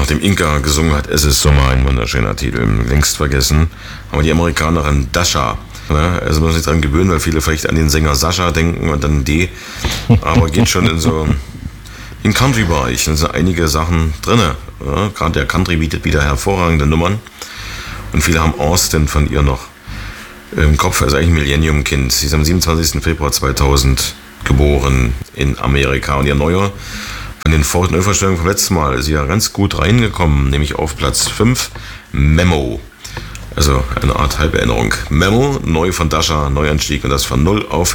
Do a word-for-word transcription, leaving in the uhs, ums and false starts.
nach dem Inka gesungen hat, Es ist Sommer, ein wunderschöner Titel, längst vergessen. Aber die Amerikanerin Dasha, ne? Also muss man sich dran gewöhnen, weil viele vielleicht an den Sänger Sascha denken und dann D. Aber geht schon in so im Country-Bereich, da sind einige Sachen drin. Ja? Gerade der Country bietet wieder hervorragende Nummern. Und viele haben Austin von ihr noch im Kopf, also eigentlich ein Millennium-Kind. Sie ist am siebenundzwanzigsten Februar zweitausend geboren in Amerika. Und ihr neuer von den Vor- und Neuvorstellungen vom letzten Mal ist ja ganz gut reingekommen, nämlich auf Platz fünf, Memo. Also eine Art Halberinnerung. Memo, neu von Dasha, Neuanstieg und das von null auf